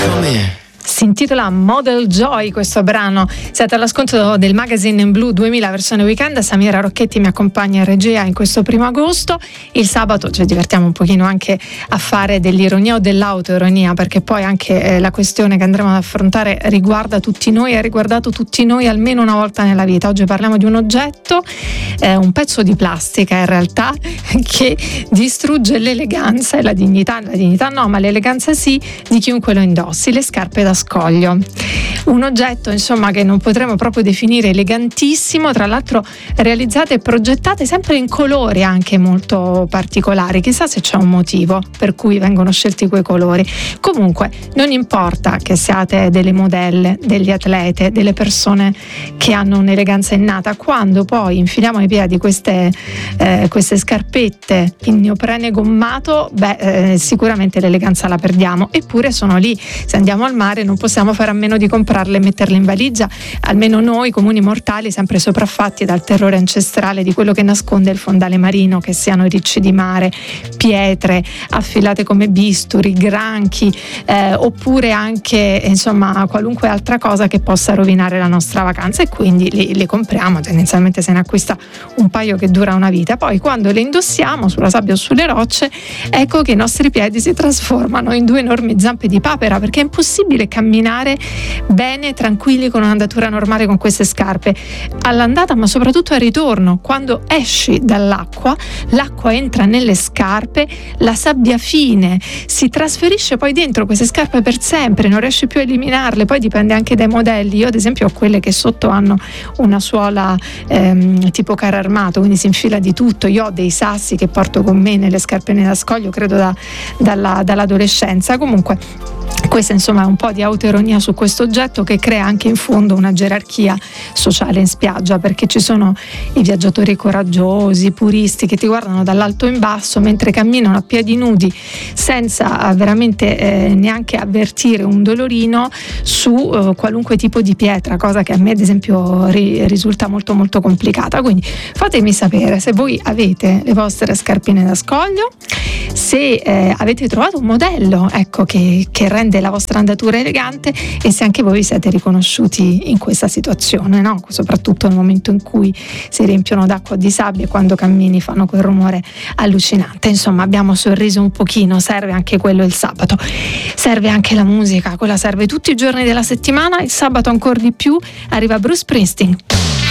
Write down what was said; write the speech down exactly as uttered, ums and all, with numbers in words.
Si intitola Model Joy questo brano. Siete all'ascolto del Magazine in Blue duemila versione weekend. Samira Rocchetti mi accompagna in regia in questo primo agosto. Il sabato ci divertiamo un pochino anche a fare dell'ironia o dell'autoironia, perché poi anche eh, la questione che andremo ad affrontare riguarda tutti noi, ha riguardato tutti noi almeno una volta nella vita. Oggi parliamo di un oggetto, eh, un pezzo di plastica in realtà, che distrugge l'eleganza e la dignità, la dignità no, ma l'eleganza sì, di chiunque lo indossi, le scarpe da scoglio. Un oggetto insomma che non potremmo proprio definire elegantissimo, tra l'altro realizzate e progettate sempre in colori anche molto particolari. Chissà se c'è un motivo per cui vengono scelti quei colori. Comunque non importa che siate delle modelle, degli atlete, delle persone che hanno un'eleganza innata, quando poi infiliamo ai piedi queste, eh, queste scarpette in neoprene gommato, beh eh, sicuramente l'eleganza la perdiamo. Eppure sono lì, se andiamo al mare non possiamo fare a meno di comprarle e metterle in valigia, almeno noi comuni mortali sempre sopraffatti dal terrore ancestrale di quello che nasconde il fondale marino, che siano ricci di mare, pietre affilate come bisturi, granchi eh, oppure anche insomma qualunque altra cosa che possa rovinare la nostra vacanza, e quindi le, le compriamo. Tendenzialmente se ne acquista un paio che dura una vita, poi quando le indossiamo sulla sabbia o sulle rocce, ecco che i nostri piedi si trasformano in due enormi zampe di papera, perché è impossibile camminare bene, tranquilli, con un'andatura normale con queste scarpe all'andata, ma soprattutto al ritorno. Quando esci dall'acqua, l'acqua entra nelle scarpe, la sabbia fine si trasferisce poi dentro queste scarpe per sempre, non riesci più a eliminarle. Poi dipende anche dai modelli. Io ad esempio ho quelle che sotto hanno una suola ehm, tipo carro armato, quindi si infila di tutto. Io ho dei sassi che porto con me nelle scarpe da scoglio, credo da, dalla, dall'adolescenza. Comunque questa insomma è un po' di autoironia su questo oggetto, che crea anche in fondo una gerarchia sociale in spiaggia, perché ci sono i viaggiatori coraggiosi, puristi, che ti guardano dall'alto in basso mentre camminano a piedi nudi senza veramente eh, neanche avvertire un dolorino su eh, qualunque tipo di pietra, cosa che a me ad esempio ri- risulta molto molto complicata. Quindi fatemi sapere se voi avete le vostre scarpine da scoglio, se eh, avete trovato un modello ecco che, che rende la vostra andatura elegante, e se anche voi vi siete riconosciuti in questa situazione, no? Soprattutto nel momento in cui si riempiono d'acqua o di sabbia e quando cammini fanno quel rumore allucinante. Insomma, abbiamo sorriso un pochino, serve anche quello il sabato, serve anche la musica, quella serve tutti i giorni della settimana, il sabato ancora di più. Arriva Bruce Springsteen.